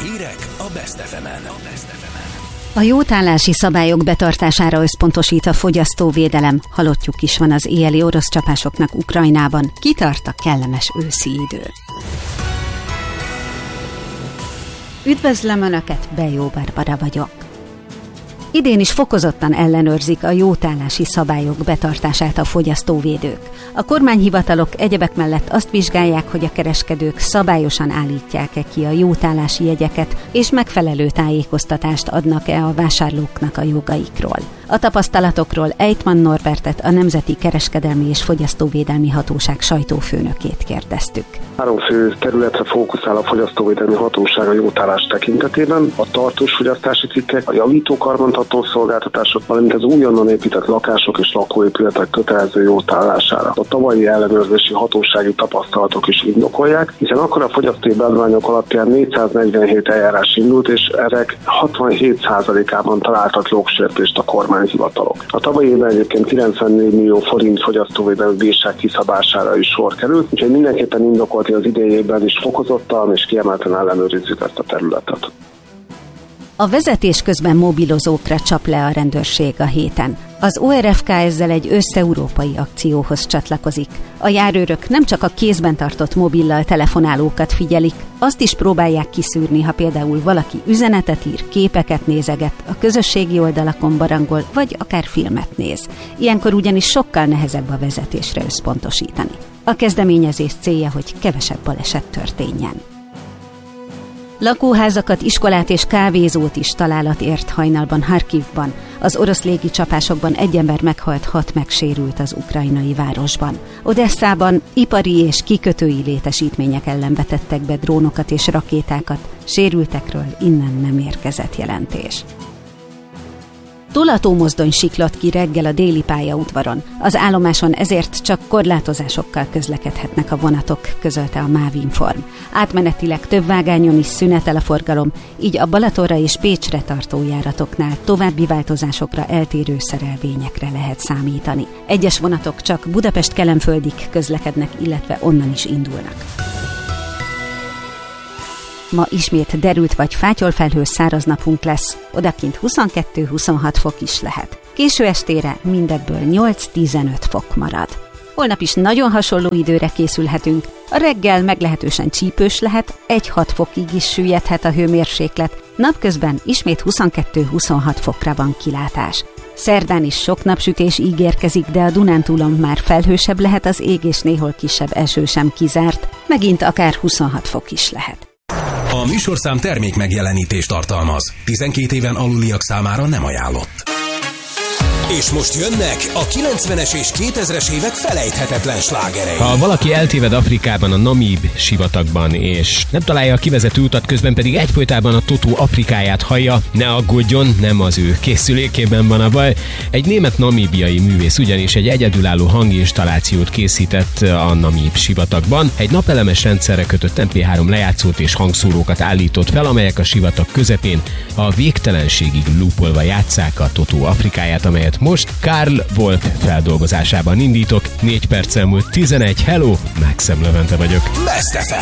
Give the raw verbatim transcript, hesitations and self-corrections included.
Hírek a Best ef emen. A jótállási szabályok betartására összpontosít a fogyasztóvédelem. Halottjuk is van az éjjeli orosz csapásoknak Ukrajnában. Kitart a kellemes őszi idő. Üdvözlöm Önöket, Bejó Barbara vagyok. Idén is fokozottan ellenőrzik a jótállási szabályok betartását a fogyasztóvédők. A kormányhivatalok egyebek mellett azt vizsgálják, hogy a kereskedők szabályosan állítják-e ki a jótállási jegyeket, és megfelelő tájékoztatást adnak-e a vásárlóknak a jogaikról. A tapasztalatokról Ejtman Norbertet, a Nemzeti Kereskedelmi és Fogyasztóvédelmi Hatóság sajtófőnökét kérdeztük. Három fő területre fókuszál a Fogyasztóvédelmi Hatóság a jótállás tekintetében: a tartós fogyasztási cikkek, a javító karbantartó szolgáltatások, valamint az újonnan épített lakások és lakóépületek kötelező jótállására. A tavalyi ellenőrzési hatósági tapasztalatok is indokolják, hiszen akkor a fogyasztói beadványok alapján négyszáznegyvenhét eljárás indult, és ezek hatvanhét százalékában találtak jogsértést a kormányhivatalok. A tavalyi évben egyébként kilencvennégy millió forint fogyasztóvédelmi bírság kiszabására is sor került, úgyhogy mindenképpen indokolt, hogy az idejében is fokozottan és kiemelten ellenőrizzük ezt a területet. A vezetés közben mobilozókra csap le a rendőrség a héten. Az o er ef ká ezzel egy összeurópai akcióhoz csatlakozik. A járőrök nem csak a kézben tartott mobillal telefonálókat figyelik, azt is próbálják kiszűrni, ha például valaki üzenetet ír, képeket nézeget, a közösségi oldalakon barangol, vagy akár filmet néz. Ilyenkor ugyanis sokkal nehezebb a vezetésre összpontosítani. A kezdeményezés célja, hogy kevesebb baleset történjen. Lakóházakat, iskolát és kávézót is találat ért hajnalban Harkivban. Az orosz légi csapásokban egy ember meghalt, hat megsérült az ukrajnai városban. Odesszában ipari és kikötői létesítmények ellen vetettek be drónokat és rakétákat, sérültekről innen nem érkezett jelentés. Tolatómozdony siklott ki reggel a déli pályaudvaron. Az állomáson ezért csak korlátozásokkal közlekedhetnek a vonatok, közölte a MÁV Inform. Átmenetileg több vágányon is szünetel a forgalom, így a Balatonra és Pécsre tartó járatoknál további változásokra, eltérő szerelvényekre lehet számítani. Egyes vonatok csak Budapest-Kelenföldig közlekednek, illetve onnan is indulnak. Ma ismét derült vagy fátyolfelhős száraz napunk lesz, odakint huszonkettő-huszonhat fok is lehet. Késő estére mindebből nyolc-tizenöt fok marad. Holnap is nagyon hasonló időre készülhetünk. A reggel meglehetősen csípős lehet, egy-hat fokig is süllyedhet a hőmérséklet, napközben ismét huszonkettő-huszonhat fokra van kilátás. Szerdán is sok napsütés ígérkezik, de a Dunántúlon már felhősebb lehet az ég, és néhol kisebb eső sem kizárt, megint akár huszonhat fok is lehet. A műsorszám termék megjelenítést tartalmaz. tizenkét éven aluliak számára nem ajánlott. És most jönnek a kilencvenes és kétezres évek felejthetetlen slágerei. Ha valaki eltéved Afrikában, a Namíb sivatagban, és nem találja a kivezető utat, közben pedig egyfolytában a Totó Afrikáját hallja, ne aggódjon, nem az ő készülékében van a baj. Egy német namíbiai művész ugyanis egy egyedülálló hanginstallációt készített a Namíb sivatagban. Egy napelemes rendszerre kötött em pé három lejátszót és hangszórókat állított fel, amelyek a sivatag közepén a végtelenségig loopolva játsszák a Totó Afrikáját, amelyet most Karl Wolf feldolgozásában indítok. Négy perccel múlt tizenegy. Hello, Maxem Levente vagyok. Best ef em.